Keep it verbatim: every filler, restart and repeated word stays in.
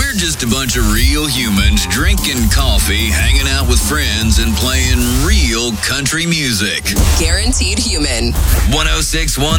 We're just a bunch of real humans drinking coffee, hanging out with friends, and playing real country music. Guaranteed Human. one oh six point one